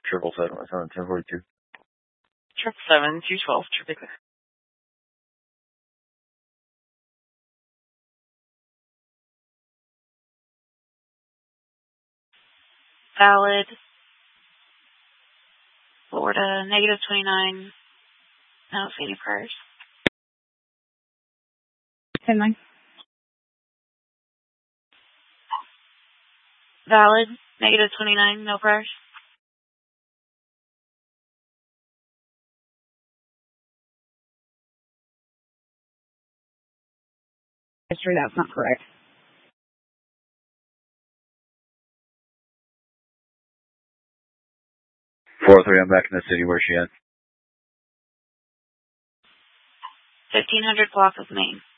777, what's on 1042? 777, 212, traffic. Valid. Florida, -29. I don't see any prayers. 10-9. Valid, -29, no prayers. History, that's not correct. 4-3, I'm back in the city. Where's she at? 1500 block of Maine.